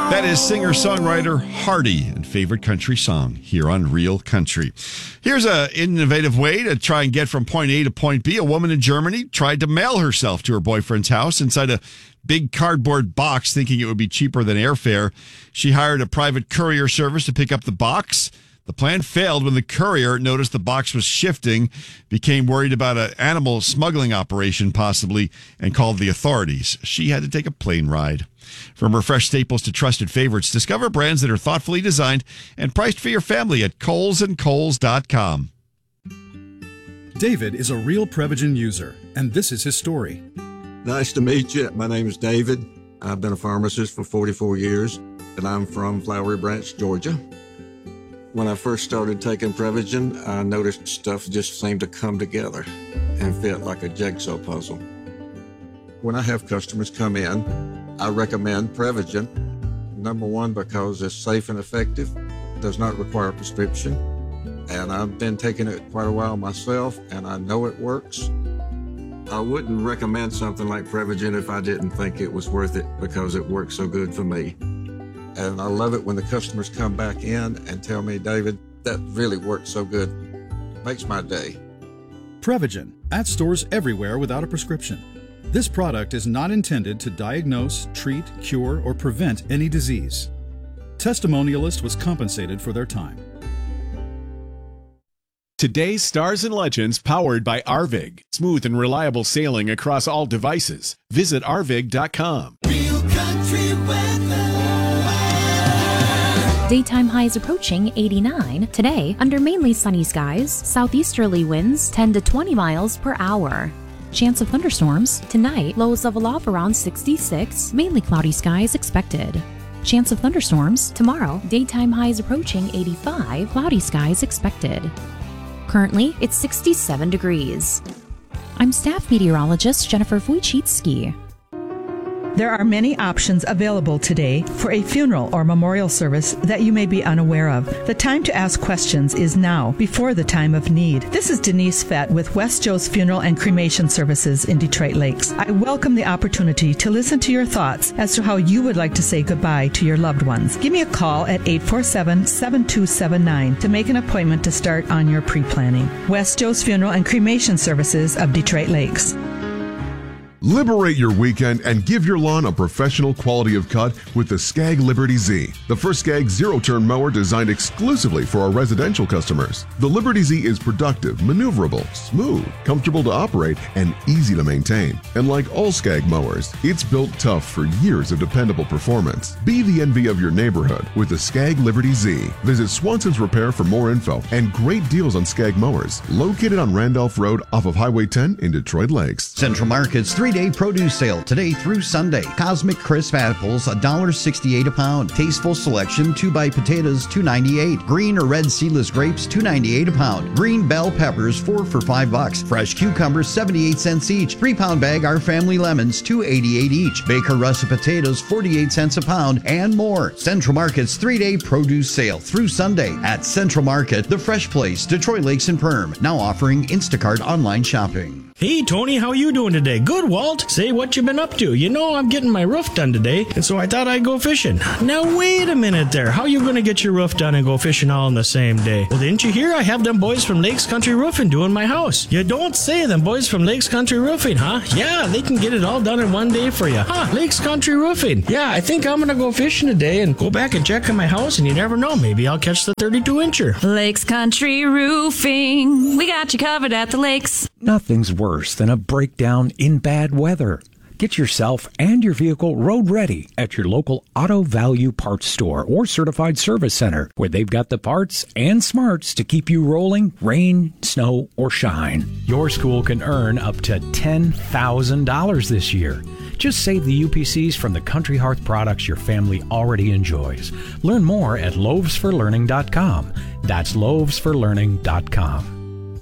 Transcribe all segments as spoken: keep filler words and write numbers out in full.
That is singer-songwriter Hardy and favorite country song here on Real Country. Here's an innovative way to try and get from point A to point B. A woman in Germany tried to mail herself to her boyfriend's house inside a big cardboard box, thinking it would be cheaper than airfare. She hired a private courier service to pick up the box. The plan failed when the courier noticed the box was shifting, became worried about an animal smuggling operation possibly, and called the authorities. She had to take a plane ride. From refreshed staples to trusted favorites, discover brands that are thoughtfully designed and priced for your family at Kohl's and Kohl's dot com. David is a real Prevagen user, and this is his story. Nice to meet you. My name is David. I've been a pharmacist for forty-four years, and I'm from Flowery Branch, Georgia. When I first started taking Prevagen, I noticed stuff just seemed to come together and fit like a jigsaw puzzle. When I have customers come in, I recommend Prevagen. Number one, because it's safe and effective, does not require a prescription, and I've been taking it quite a while myself, and I know it works. I wouldn't recommend something like Prevagen if I didn't think it was worth it because it works so good for me. And I love it when the customers come back in and tell me, David, that really worked so good. Makes my day. Prevagen, at stores everywhere without a prescription. This product is not intended to diagnose, treat, cure, or prevent any disease. Testimonialist was compensated for their time. Today's Stars and Legends powered by Arvig. Smooth and reliable sailing across all devices. Visit arvig dot com. Real country weather. Daytime highs approaching eighty-nine. Today, under mainly sunny skies, southeasterly winds ten to twenty miles per hour. Chance of thunderstorms. Tonight, lows level off around sixty-six. Mainly cloudy skies expected. Chance of thunderstorms. Tomorrow, daytime highs approaching eighty-five. Cloudy skies expected. Currently, it's sixty-seven degrees. I'm staff meteorologist Jennifer Wojcicki. There are many options available today for a funeral or memorial service that you may be unaware of. The time to ask questions is now, before the time of need. This is Denise Fett with West Joe's Funeral and Cremation Services in Detroit Lakes. I welcome the opportunity to listen to your thoughts as to how you would like to say goodbye to your loved ones. Give me a call at eight four seven, seven two seven nine to make an appointment to start on your pre-planning. West Joe's Funeral and Cremation Services of Detroit Lakes. Liberate your weekend and give your lawn a professional quality of cut with the Skag Liberty Z, the first Skag zero-turn mower designed exclusively for our residential customers. The Liberty Z is productive, maneuverable, smooth, comfortable to operate, and easy to maintain. And like all Skag mowers, it's built tough for years of dependable performance. Be the envy of your neighborhood with the Skag Liberty Z. Visit Swanson's Repair for more info and great deals on Skag mowers, located on Randolph Road off of Highway ten in Detroit Lakes. Central Market's three day produce sale today through Sunday. Cosmic crisp apples, one dollar sixty-eight a pound. Tasteful selection, two by potatoes, two ninety-eight. Green or red seedless grapes, two ninety-eight a pound. Green bell peppers, four for five bucks. Fresh cucumbers, seventy-eight cents each. Three pound bag Our Family lemons, two eighty-eight each. Baker russet potatoes, forty-eight cents a pound, and more. Central Market's three day produce sale through Sunday at Central Market, the fresh place, Detroit Lakes and Perm. Now offering Instacart online shopping. Hey, Tony, how you doing today? Good, Walt. Say what you been up to. You know I'm getting my roof done today, and so I thought I'd go fishing. Now, wait a minute there. How you going to get your roof done and go fishing all in the same day? Well, didn't you hear I have them boys from Lakes Country Roofing doing my house? You don't say them boys from Lakes Country Roofing, huh? Yeah, they can get it all done in one day for you. Huh, Lakes Country Roofing. Yeah, I think I'm going to go fishing today and go back and check on my house, and you never know. Maybe I'll catch the thirty-two incher. Lakes Country Roofing. We got you covered at the lakes. Nothing's worse than a breakdown in bad weather. Get yourself and your vehicle road ready at your local Auto Value Parts Store or Certified Service Center, where they've got the parts and smarts to keep you rolling, rain, snow, or shine. Your school can earn up to ten thousand dollars this year. Just save the U P Cs from the Country Hearth products your family already enjoys. Learn more at loaves for learning dot com. That's loaves for learning dot com.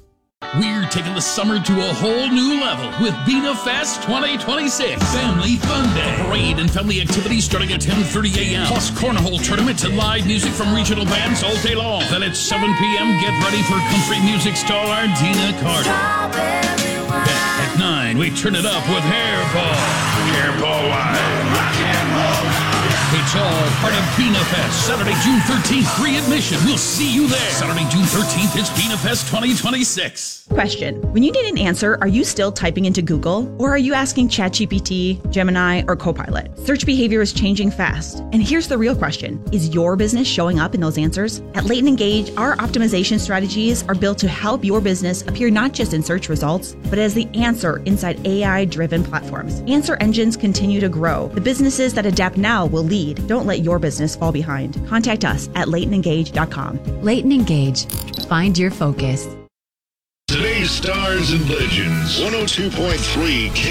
We're taking the summer to a whole new level with Bina Fest twenty twenty-six. Family Fun Day. Parade and family activities starting at ten thirty a.m. Plus cornhole tournaments and live music from regional bands all day long. Then at seven p.m. get ready for country music star Dina Carter. Then at nine, we turn it up with Hairball. Hairball Live. It's all part of Bina Fest. Saturday, June thirteenth, free admission. We'll see you there. Saturday, June thirteenth, it's Bina Fest twenty twenty-six. Question. When you need an answer, are you still typing into Google? Or are you asking ChatGPT, Gemini, or Copilot? Search behavior is changing fast. And here's the real question. Is your business showing up in those answers? At Leighton Engage, our optimization strategies are built to help your business appear not just in search results, but as the answer inside A I-driven platforms. Answer engines continue to grow. The businesses that adapt now will lead. Don't let your business fall behind. Contact us at leighton engage dot com. Leighton Engage. Find your focus. Today's Stars and Legends, one oh two point three